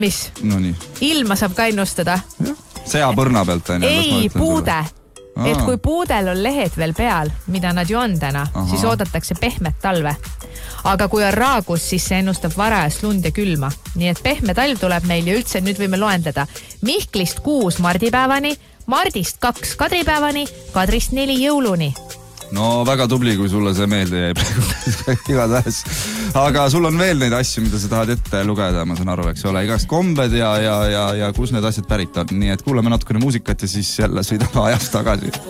Mis? No nii. Ilma saab ka ennustada. Sea põrna pealt on. Ei, puude. Et kui puudel on lehed veel peal, mida nad ju on täna, siis oodatakse pehmet talve. Aga kui on raagus, siis see ennustab varajast lund ja külma. Nii et pehme talv tuleb meil ja üldse nüüd võime loendada. Mihklist 6 mardipäevani, Mardist 2 kadripäevani, Kadrist 4 jõuluni. No väga tubli, kui sulle see meelde jäi praegu igatahes. Aga sul on veel neid asju, mida sa tahad ette lugeda, ma saan aru, eks ole, igast kombed ja kus need asjad pärit on. Nii et kuulame natukene muusikat ja siis jälle sõidame ajast tagasi.